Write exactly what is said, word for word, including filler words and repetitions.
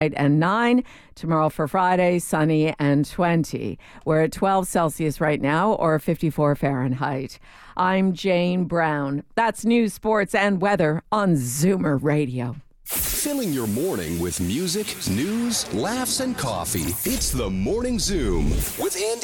and nine. Tomorrow for Friday, sunny and twenty. We're at twelve Celsius right now, or fifty-four Fahrenheit. I'm Jane Brown. That's news, sports, and weather on Zoomer Radio. Filling your morning with music, news, laughs, and coffee. It's the Morning Zoom with Andy